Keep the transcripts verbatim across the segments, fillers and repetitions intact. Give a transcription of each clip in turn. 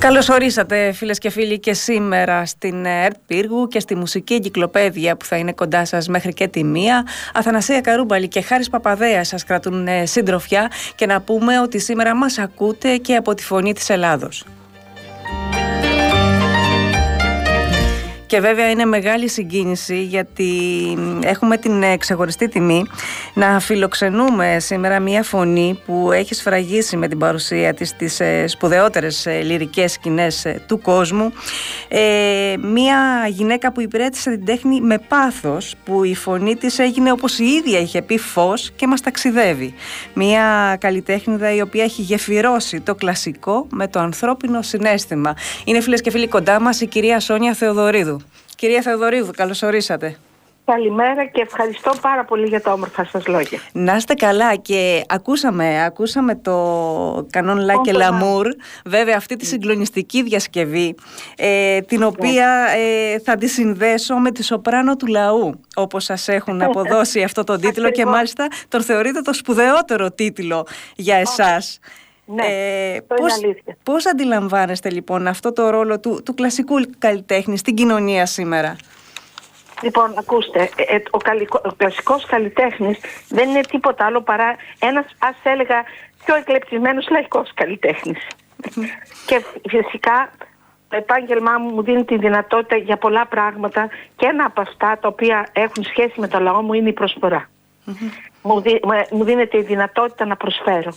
Καλώς ορίσατε φίλες και φίλοι και σήμερα στην ΕΡΤ Πύργου και στη μουσική εγκυκλοπαίδεια που θα είναι κοντά σας μέχρι και τη μία. Αθανασία Καρούμπαλη και Χάρης Παπαδέας σας κρατούν συντροφιά και να πούμε ότι σήμερα μας ακούτε και από τη Φωνή της Ελλάδος. Και βέβαια είναι μεγάλη συγκίνηση γιατί έχουμε την ξεχωριστή τιμή να φιλοξενούμε σήμερα μια φωνή που έχει σφραγίσει με την παρουσία της τις σπουδαιότερες λυρικές σκηνές του κόσμου. Ε, μια γυναίκα που υπηρέτησε την τέχνη με πάθος, που η φωνή της έγινε, όπως η ίδια είχε πει, φως και μας ταξιδεύει. Μια καλλιτέχνηδα η οποία έχει γεφυρώσει το κλασικό με το ανθρώπινο συναίσθημα. Είναι, φίλες και φίλοι, κοντά μας η κυρία Σόνια Θεοδωρίδου. Κυρία Θεοδωρίδου, καλώς ορίσατε. Καλημέρα και ευχαριστώ πάρα πολύ για τα όμορφα σας λόγια. Να είστε καλά και ακούσαμε, ακούσαμε το Κανόν Λα και Λαμούρ, βέβαια αυτή τη συγκλονιστική διασκευή, ε, την οποία ε, θα τη συνδέσω με τη σοπράνο του λαού, όπως σας έχουν αποδώσει αυτό τον τίτλο και μάλιστα τον θεωρείτε το σπουδαιότερο τίτλο για εσάς. Ναι, ε, πώς, πώς αντιλαμβάνεστε λοιπόν αυτό το ρόλο του, του κλασικού καλλιτέχνη στην κοινωνία σήμερα? Λοιπόν, ακούστε, ε, ο, καλικό, ο κλασικός καλλιτέχνης δεν είναι τίποτα άλλο παρά ένας, ας έλεγα, πιο εκλεπτισμένος λαϊκός καλλιτέχνης. Και φυσικά το επάγγελμά μου μου δίνει τη δυνατότητα για πολλά πράγματα και ένα από αυτά τα οποία έχουν σχέση με το λαό μου είναι η προσφορά. Μου, δι, μου δίνεται η δυνατότητα να προσφέρω.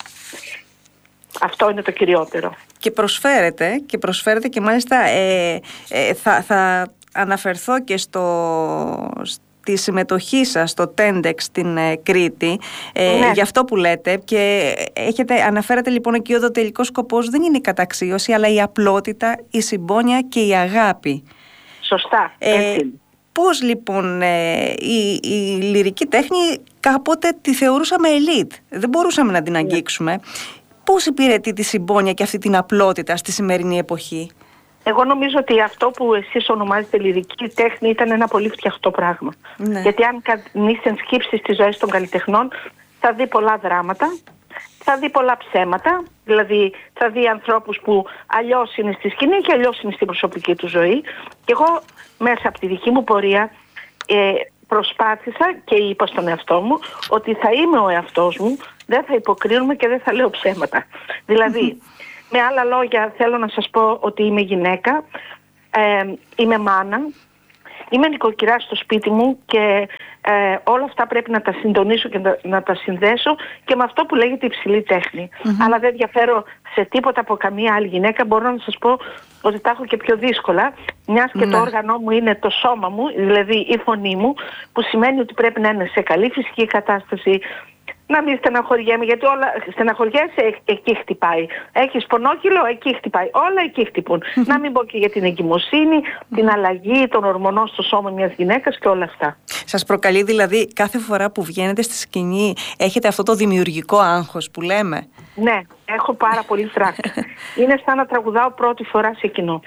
Αυτό είναι το κυριότερο. Και προσφέρετε και προσφέρετε και μάλιστα ε, ε, θα, θα αναφερθώ και στο, στη συμμετοχή σας στο τέντεξ στην ε, Κρήτη, ε, ναι. για αυτό που λέτε, και έχετε, αναφέρατε λοιπόν εκεί ότι ο τελικός σκοπός δεν είναι η καταξίωση αλλά η απλότητα, η συμπόνια και η αγάπη. Σωστά, έτσι. Ε, πώς λοιπόν ε, η, η λυρική τέχνη κάποτε τη θεωρούσαμε ελίτ, δεν μπορούσαμε να την αγγίξουμε. Ναι. Πώς υπηρετεί τη συμπόνια και αυτή την απλότητα στη σημερινή εποχή? Εγώ νομίζω ότι αυτό που εσείς ονομάζετε λυρική τέχνη ήταν ένα πολύ φτιαχτό πράγμα. Ναι. Γιατί αν κανείς ενσκύψει στις ζωές των καλλιτεχνών θα δει πολλά δράματα, θα δει πολλά ψέματα, δηλαδή θα δει ανθρώπους που αλλιώς είναι στη σκηνή και αλλιώς είναι στην προσωπική του ζωή. Και εγώ μέσα από τη δική μου πορεία ε, προσπάθησα και είπα στον εαυτό μου ότι θα είμαι ο εαυτός μου, δεν θα υποκρίνουμε και δεν θα λέω ψέματα. Δηλαδή, με άλλα λόγια θέλω να σας πω ότι είμαι γυναίκα, ε, είμαι μάνα, είμαι νοικοκυρά στο σπίτι μου και ε, όλα αυτά πρέπει να τα συντονίσω και να, να τα συνδέσω και με αυτό που λέγεται υψηλή τέχνη. Mm-hmm. Αλλά δεν διαφέρω σε τίποτα από καμία άλλη γυναίκα. Μπορώ να σας πω ότι τα έχω και πιο δύσκολα, μιας και mm-hmm. το όργανο μου είναι το σώμα μου, δηλαδή η φωνή μου, που σημαίνει ότι πρέπει να είναι σε καλή φυσική κατάσταση, να μην στεναχωριέμαι, γιατί όλα στεναχωριέσαι, εκεί χτυπάει. Έχεις πονόκυλο, εκεί χτυπάει. Όλα εκεί χτυπούν. Να μην πω και για την εγκυμοσύνη, την αλλαγή των ορμονών στο σώμα μιας γυναίκας και όλα αυτά. Σας προκαλεί δηλαδή κάθε φορά που βγαίνετε στη σκηνή, έχετε αυτό το δημιουργικό άγχος που λέμε? Ναι, έχω πάρα πολύ φράκτη. Είναι σαν να τραγουδάω πρώτη φορά σε κοινό.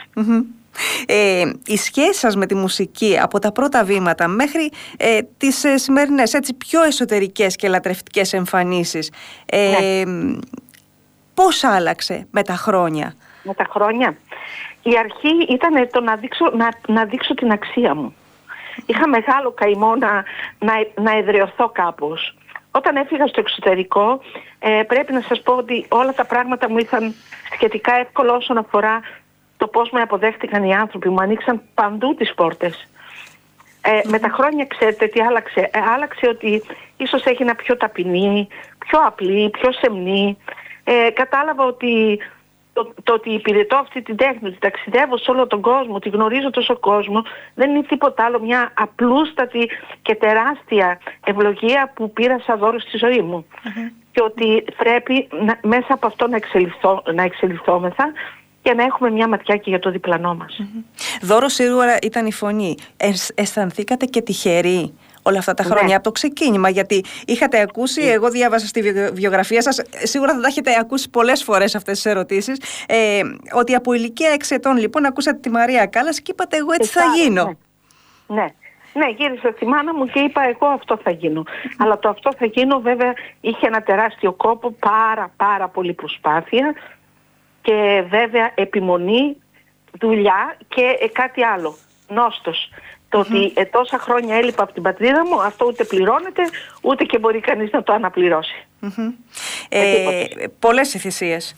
Ε, η σχέση σας με τη μουσική από τα πρώτα βήματα μέχρι ε, τις ε, σημερινές έτσι, πιο εσωτερικές και λατρευτικές εμφανίσεις, ε, ναι. πώς άλλαξε με τα χρόνια? Με τα χρόνια η αρχή ήταν το να δείξω, να, να δείξω την αξία μου. Είχα μεγάλο καημό να, να, να εδραιωθώ κάπως. Όταν έφυγα στο εξωτερικό ε, πρέπει να σας πω ότι όλα τα πράγματα μου ήρθαν σχετικά εύκολα όσον αφορά το πώς με αποδέχτηκαν οι άνθρωποι. Μου ανοίξαν παντού τις πόρτες. Ε, με τα χρόνια ξέρετε τι άλλαξε? Ε, άλλαξε ότι ίσως έγινα πιο ταπεινή, πιο απλή, πιο σεμνή. Ε, κατάλαβα ότι το, το ότι υπηρετώ αυτή την τέχνη, ότι ταξιδεύω σε όλο τον κόσμο, ότι γνωρίζω τόσο κόσμο, δεν είναι τίποτα άλλο, μια απλούστατη και τεράστια ευλογία που πήρα σαν δώρο στη ζωή μου. Mm-hmm. Και ότι πρέπει να, μέσα από αυτό να, εξελιχθώ, να εξελιχθόμεθα και να έχουμε μια ματιά και για το διπλανό μας. Mm-hmm. Δώρο σίγουρα ήταν η φωνή. Ε, αισθανθήκατε και τυχεροί όλα αυτά τα χρόνια, ναι. από το ξεκίνημα, γιατί είχατε ακούσει, ναι. εγώ διάβασα στη βιογραφία σας, σίγουρα θα τα έχετε ακούσει πολλές φορές αυτές τις ερωτήσεις, ε, ότι από ηλικία έξι ετών λοιπόν ακούσατε τη Μαρία Κάλλας και είπατε εγώ έτσι θα γίνω. Ναι. ναι. Ναι, γύρισα στη μάνα μου και είπα εγώ αυτό θα γίνω. Mm-hmm. Αλλά το αυτό θα γίνω βέβαια είχε ένα τεράστιο κόπο, πάρα πάρα πολύ προσπάθεια. και βέβαια επιμονή, δουλειά και ε, κάτι άλλο, νόστος. Το mm-hmm. ότι ε, τόσα χρόνια έλειπα από την πατρίδα μου, αυτό ούτε πληρώνεται, ούτε και μπορεί κανείς να το αναπληρώσει. Mm-hmm. Ε, πολλές οι θυσίες.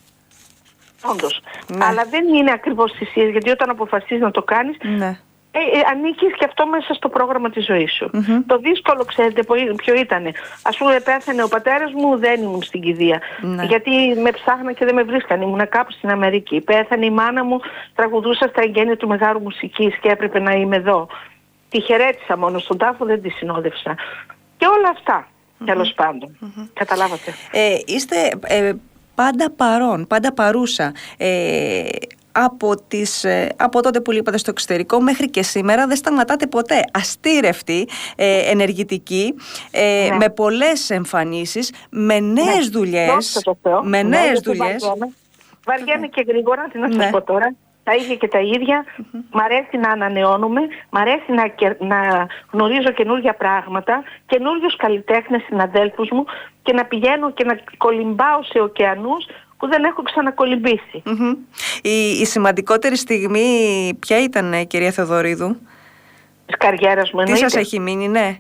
Όντως. Ναι. Αλλά δεν είναι ακριβώς θυσίες, γιατί όταν αποφασίζεις να το κάνεις, ναι. ε, ε, ανήκεις και αυτό μέσα στο πρόγραμμα της ζωής σου. Mm-hmm. Το δύσκολο, ξέρετε ποιο ήτανε? Ας πούμε, πέθανε ο πατέρας μου, δεν ήμουν στην κηδεία. Ναι. Γιατί με ψάχνα και δεν με βρίσκαν, ήμουν κάπου στην Αμερική. Πέθανε η μάνα μου, τραγουδούσα στα εγγένεια του Μεγάρου Μουσικής και έπρεπε να είμαι εδώ. Τη χαιρέτησα μόνο στον τάφο, δεν τη συνόδευσα. Και όλα αυτά, mm-hmm. τέλος πάντων. Mm-hmm. Καταλάβατε. Ε, είστε ε, πάντα παρόν, πάντα παρούσα. Ε, από, τις, ε, από τότε που λείπατε στο εξωτερικό μέχρι και σήμερα δεν σταματάτε ποτέ. Αστήρευτοι, ε, ενεργητικοί, ε, ναι. με πολλές εμφανίσεις, με νέες ναι. δουλειές. Με νέες ναι, δουλειές. Βαριέμαι, βαριέμαι και γρήγορα, τι να σας ναι. πω τώρα. Τα ίδια και τα ίδια. Mm-hmm. Μ' αρέσει να ανανεώνουμε, μ' αρέσει να, να γνωρίζω καινούργια πράγματα, καινούριους καλλιτέχνες συναδέλφους μου και να πηγαίνω και να κολυμπάω σε ωκεανούς που δεν έχω ξανακολυμπήσει. Mm-hmm. Η, η σημαντικότερη στιγμή ποια ήταν, κυρία Θεοδωρίδου? Της καριέρας μου, εννοείται. Τι σας έχει μείνει, ναι?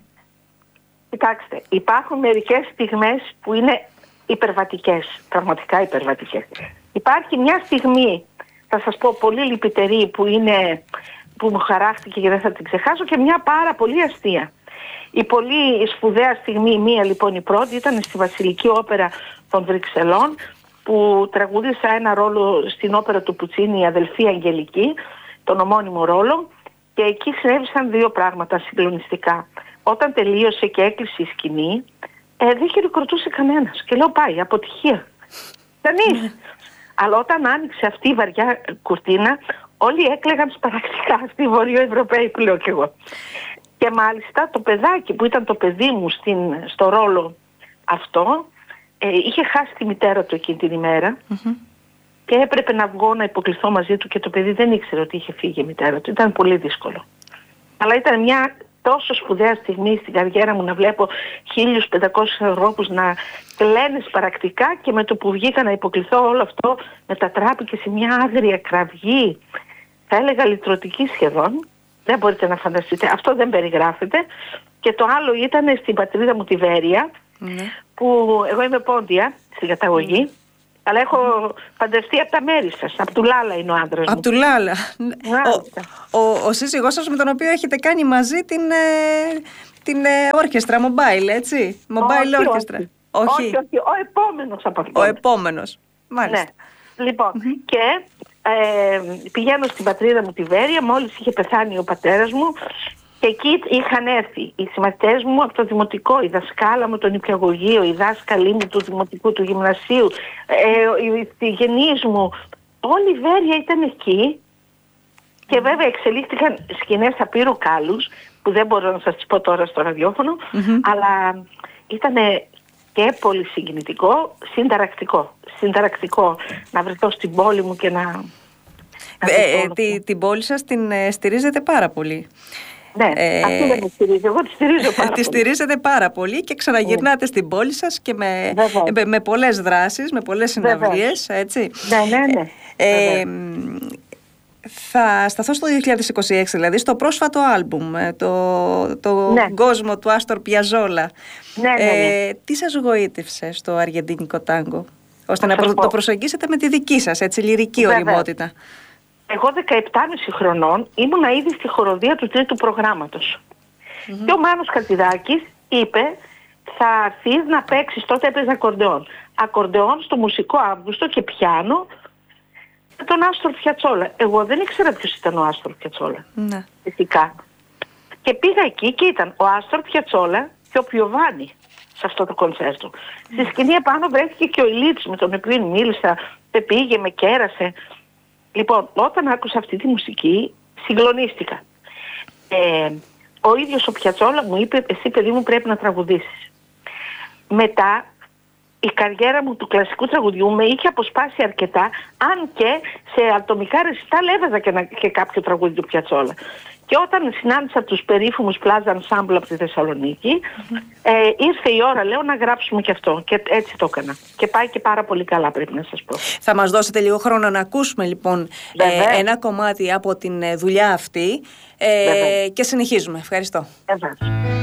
Κοιτάξτε, υπάρχουν μερικές στιγμές που είναι υπερβατικές, πραγματικά υπερβατικές. Υπάρχει μια στιγμή, θα σας πω, πολύ λυπητερή, που, είναι, που μου χαράχτηκε και δεν θα την ξεχάσω, και μια πάρα πολύ αστεία. Η πολύ σπουδαία στιγμή, μία λοιπόν η πρώτη, ήταν στη Βασιλική Όπερα των Βρυξελών, που τραγούδισα ένα ρόλο στην όπερα του Πουτσίνη, η αδελφή Αγγελική, τον ομώνυμο ρόλο, και εκεί συνέβησαν δύο πράγματα συγκλονιστικά. Όταν τελείωσε και έκλεισε η σκηνή, ε, δεν χειροκροτούσε κανένας. Και λέω, πάει, αποτυχία. Κανείς. Αλλά όταν άνοιξε αυτή η βαριά κουρτίνα, όλοι έκλαιγαν σπαρακτικά, αυτοί οι Βορειοευρωπαίοι που λέω κι εγώ. Και μάλιστα το παιδάκι που ήταν το παιδί μου στην, στο ρόλο αυτό, ε, είχε χάσει τη μητέρα του εκείνη την ημέρα mm-hmm. και έπρεπε να βγω να υποκληθώ μαζί του, και το παιδί δεν ήξερε ότι είχε φύγει η μητέρα του. Ήταν πολύ δύσκολο. Αλλά ήταν μια τόσο σπουδαία στιγμή στην καριέρα μου να βλέπω χίλιους πεντακόσιους ανθρώπους να κλαίνε σπαρακτικά, και με το που βγήκα να υποκληθώ, όλο αυτό μετατράπηκε σε μια άγρια κραυγή, θα έλεγα λυτρωτική σχεδόν. Δεν μπορείτε να φανταστείτε, αυτό δεν περιγράφεται. Και το άλλο ήταν στην πατρίδα μου τη Βέρεια, mm. που εγώ είμαι πόντια στην καταγωγή, mm. αλλά έχω παντρευτεί από τα μέρη σας. Από του Λάλα είναι ο άντρας μου. Από του Λάλα. Ο, ο, ο σύζυγός σας με τον οποίο έχετε κάνει μαζί την, την όρκεστρα Mobile, έτσι? Mobile Orchestra. Όχι. Όχι. όχι, όχι, ο επόμενος από αυτόν. Ο επόμενος, μάλιστα. Ναι. Λοιπόν, mm-hmm. και ε, πηγαίνω στην πατρίδα μου τη Βέρεια, μόλις είχε πεθάνει ο πατέρας μου, και εκεί είχαν έρθει οι συμμαθητές μου από το δημοτικό, η δασκάλα μου, το νηπιαγωγείο, οι δάσκαλοι μου του δημοτικού, του γυμνασίου, ε, οι συγγενείς μου. Όλη η Βέρεια ήταν εκεί, και βέβαια εξελίχθηκαν σκηνές απείρου κάλους, που δεν μπορώ να σας τις πω τώρα στο ραδιόφωνο, mm-hmm. αλλά ήταν και πολύ συγκινητικό, συνταρακτικό. Συνταρακτικό να βρεθώ στην πόλη μου και να... Ε, ε, τη, την πόλη σας την ε, στηρίζετε πάρα πολύ. Ναι, ε, αυτή δεν τη στηρίζω, εγώ τη στηρίζω πάρα Τη στηρίζετε πάρα πολύ και ξαναγυρνάτε mm. στην πόλη σας και με, με, με πολλές δράσεις, με πολλές συναυλίες, έτσι. Ναι, ναι, ναι. Ε, θα σταθώ στο δύο χιλιάδες είκοσι έξι, δηλαδή στο πρόσφατο άλμπουμ, το, το ναι. κόσμο του Άστορ Πιαζόλα. Ναι, ναι, ναι. Ε, τι σας γοήτευσε στο αργεντίνικο τάγκο, ώστε να προ, το προσεγγίσετε με τη δική σας, έτσι, λυρική Βέβαια. οριμότητα? Εγώ δεκαεπτά και μισή χρονών ήμουνα ήδη στη χοροδία του τρίτου προγράμματος. Mm-hmm. Και ο Μάνος Χατζηδάκης είπε, θα έρθεις να παίξεις, τότε έπαιζε ακορντεόν. Ακορντεόν στο Μουσικό Αύγουστο και πιάνο με τον Άστορ Πιατσόλα. Εγώ δεν ήξερα ποιος ήταν ο Άστορ Πιατσόλα. Mm-hmm. Φυσικά. Και πήγα εκεί και ήταν ο Άστορ Πιατσόλα και ο Πιοβάνι σε αυτό το κονσέρτο. Mm-hmm. Στη σκηνή επάνω βρέθηκε και ο Ηλίτς, με τον οποίο μίλησα, με πήγε, με κέρασε. Λοιπόν, όταν άκουσα αυτή τη μουσική, συγκλονίστηκα. Ε, ο ίδιος ο Πιατσόλα μου είπε, εσύ παιδί μου πρέπει να τραγουδήσεις. Μετά, η καριέρα μου του κλασικού τραγουδιού με είχε αποσπάσει αρκετά, αν και σε ατομικά ρεσιτάλ έβαζα και, και κάποιο τραγούδι του Πιατσόλα. Και όταν συνάντησα τους περίφημους Plaza Ensemble από τη Θεσσαλονίκη, mm-hmm. ε, ήρθε η ώρα, λέω, να γράψουμε και αυτό. Και έτσι το έκανα. Και πάει και πάρα πολύ καλά, πρέπει να σας πω. Θα μας δώσετε λίγο χρόνο να ακούσουμε λοιπόν ε, ένα κομμάτι από την δουλειά αυτή ε, και συνεχίζουμε. Ευχαριστώ. Βεβαίως.